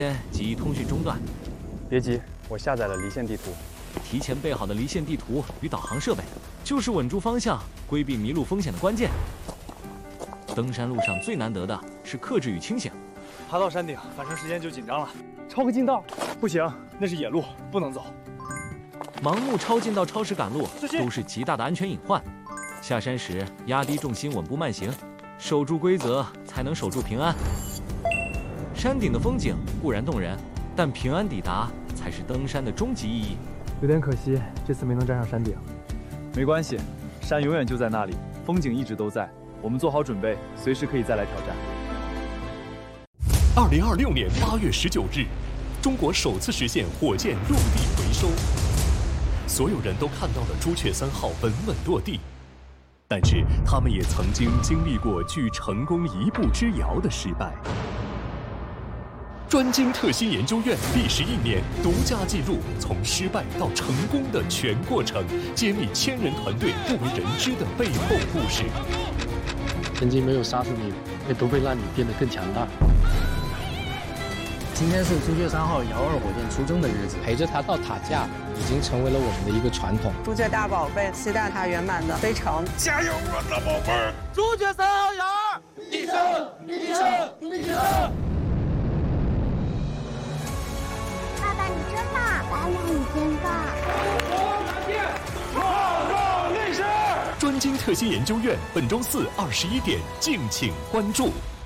及通讯中断。 别急，我下载了离线地图。 提前备好的离线地图与导航设备，就是稳住方向、规避迷路风险的关键。登山路上最难得的是克制与清醒。 爬到山顶，返程时间就紧张了。超个近道，不行，那是野路，不能走。 盲目超近道、超时赶路都是极大的安全隐患。下山时压低重心，稳步慢行，守住规则，才能守住平安。山顶的风景固然动人，但平安抵达才是登山的终极意义。 有点可惜，这次没能站上山顶。 没关系，山永远就在那里，风景一直都在。我们做好准备，随时可以再来挑战。 2026年8月19日，中国首次实现火箭落地回收。所有人都看到了朱雀3号稳稳落地，但是他们也曾经经历过距成功一步之遥的失败。专精特新研究院历时1年，独家记录从失败到成功的全过程，揭秘1000人团队不为人知的背后故事。 曾经没有杀死你，也不会让你变得更强大。 今天是朱雀3号遥2火箭出征的日子， 陪着它到塔架已经成为了我们的一个传统。 朱雀大宝贝，期待它圆满的飞成。 加油，我的宝贝儿！ 朱雀3号遥2，立正，立正，立正！ 爸爸，你真棒！爸爸，你真棒！ 中国蓝天，创造历史！ 专精特新研究院本周4 21点，敬请关注。